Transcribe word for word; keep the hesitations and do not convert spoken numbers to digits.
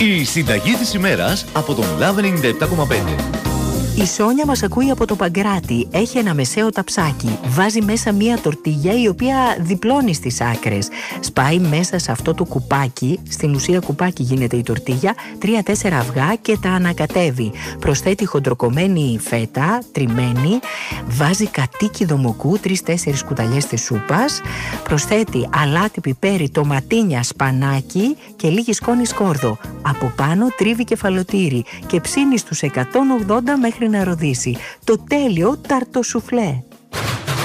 Η συνταγή της ημέρας από τον Love ενενήντα επτά κόμμα πέντε. Η Σόνια μας ακούει από το Παγκράτη. Έχει ένα μεσαίο ταψάκι. Βάζει μέσα μία τορτίγια η οποία διπλώνει στις άκρες. Σπάει μέσα σε αυτό το κουπάκι, στην ουσία κουπάκι γίνεται η τορτίγια, τρία-τέσσερα αυγά και τα ανακατεύει. Προσθέτει χοντροκομμένη φέτα, τριμμένη. Βάζει κατοίκιδο μοκού, τρεις-τέσσερις κουταλιές της σούπας. Προσθέτει αλάτι, πιπέρι, τοματίνια, σπανάκι και λίγη σκόνη σκόρδο. Από πάνω τρίβει κεφαλοτήρι και ψήνει στους εκατόν ογδόντα μέχρι να ροδίσει. Το τέλειο ταρτοσουφλέ.